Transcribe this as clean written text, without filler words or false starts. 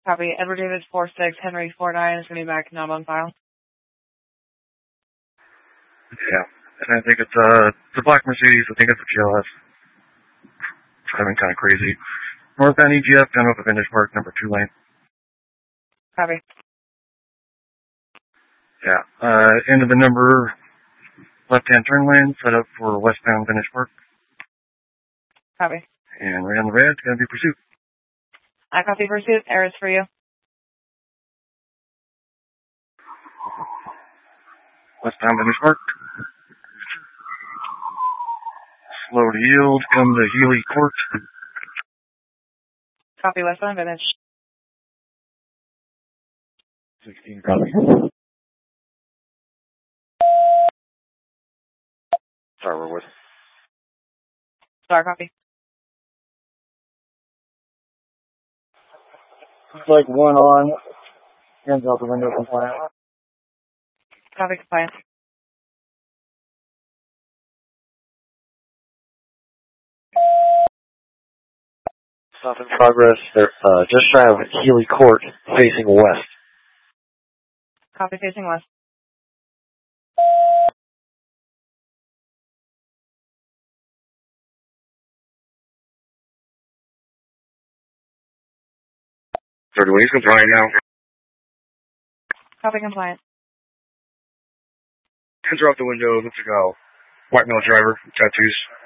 Copy. Edward David 46, Henry 49 is going to be back not on file. Yeah. And I think it's a black Mercedes. I think it's a GLS. Driving kind of crazy. Northbound EGF, down over Vintage Park, number 2 lane. Copy. Yeah. End of the number left-hand turn lane, set up for westbound Vintage Park. Copy. And right on the red, going to be pursuit. I copy pursuit. Errors for you. Westbound Vintage Park. Slow to yield, come to Healy Court. Copy westbound Vintage. 16, copy. Sorry, we're with. Star copy. It's like one on. Hands out the window compliant. Copy compliance. Stop in progress. They're just shy of Healy Court, facing west. Copy facing west. He's compliant now. Copy compliant. Hands are out the window, let's go. White male driver, tattoos.